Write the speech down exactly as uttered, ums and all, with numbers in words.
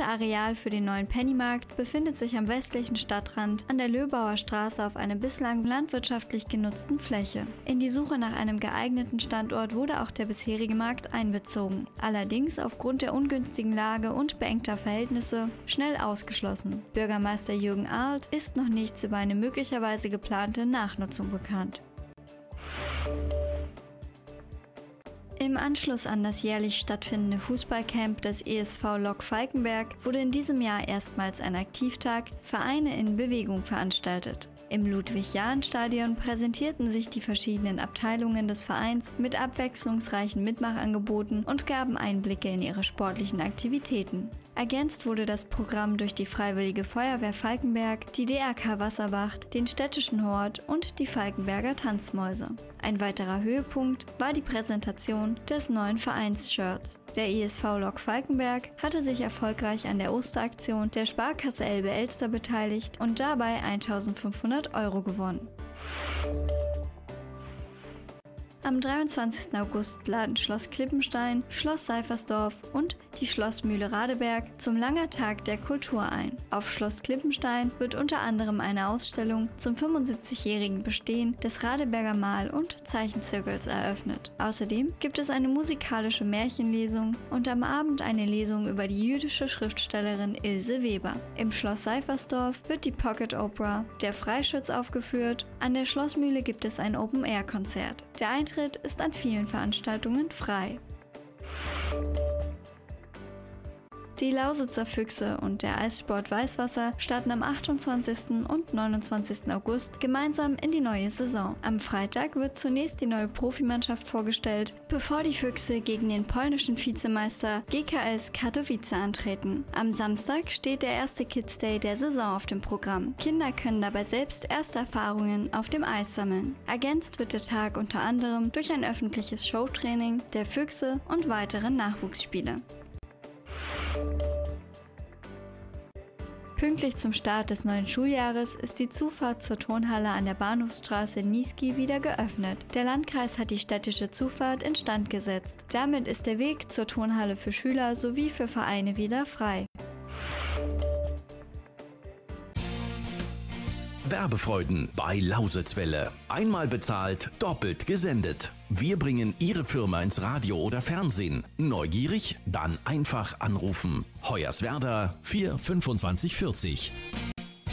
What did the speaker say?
Areal für den neuen Pennymarkt befindet sich am westlichen Stadtrand an der Löbauer Straße auf einer bislang landwirtschaftlich genutzten Fläche. In die Suche nach einem geeigneten Standort wurde auch der bisherige Markt einbezogen, allerdings aufgrund der ungünstigen Lage und beengter Verhältnisse schnell ausgeschlossen. Bürgermeister Jürgen Arlt ist noch nichts über eine möglicherweise geplante Nachnutzung bekannt. Im Anschluss an das jährlich stattfindende Fußballcamp des E S V Lok Falkenberg wurde in diesem Jahr erstmals ein Aktivtag Vereine in Bewegung veranstaltet. Im Ludwig-Jahn-Stadion präsentierten sich die verschiedenen Abteilungen des Vereins mit abwechslungsreichen Mitmachangeboten und gaben Einblicke in ihre sportlichen Aktivitäten. Ergänzt wurde das Programm durch die Freiwillige Feuerwehr Falkenberg, die D R K Wasserwacht, den städtischen Hort und die Falkenberger Tanzmäuse. Ein weiterer Höhepunkt war die Präsentation des neuen Vereins-Shirts. Der E S V Lok Falkenberg hatte sich erfolgreich an der Osteraktion der Sparkasse Elbe-Elster beteiligt und dabei eintausendfünfhundert Euro gewonnen. Am dreiundzwanzigsten August laden Schloss Klippenstein, Schloss Seifersdorf und die Schlossmühle Radeberg zum Langer Tag der Kultur ein. Auf Schloss Klippenstein wird unter anderem eine Ausstellung zum fünfundsiebzigjährigen Bestehen des Radeberger Mal- und Zeichenzirkels eröffnet. Außerdem gibt es eine musikalische Märchenlesung und am Abend eine Lesung über die jüdische Schriftstellerin Ilse Weber. Im Schloss Seifersdorf wird die Pocket Opera Der Freischütz aufgeführt. An der Schlossmühle gibt es ein Open-Air-Konzert. Der Eintritt ist an vielen Veranstaltungen frei. Die Lausitzer Füchse und der Eissport Weißwasser starten am achtundzwanzigsten und neunundzwanzigsten August gemeinsam in die neue Saison. Am Freitag wird zunächst die neue Profimannschaft vorgestellt, bevor die Füchse gegen den polnischen Vizemeister G K S Katowice antreten. Am Samstag steht der erste Kids Day der Saison auf dem Programm. Kinder können dabei selbst erste Erfahrungen auf dem Eis sammeln. Ergänzt wird der Tag unter anderem durch ein öffentliches Showtraining der Füchse und weitere Nachwuchsspiele. Pünktlich zum Start des neuen Schuljahres ist die Zufahrt zur Turnhalle an der Bahnhofsstraße in Niesky wieder geöffnet. Der Landkreis hat die städtische Zufahrt instand gesetzt. Damit ist der Weg zur Turnhalle für Schüler sowie für Vereine wieder frei. Werbefreuden bei Lausitzwelle. Einmal bezahlt, doppelt gesendet. Wir bringen Ihre Firma ins Radio oder Fernsehen. Neugierig? Dann einfach anrufen. Hoyerswerda vier fünfundzwanzig vierzig.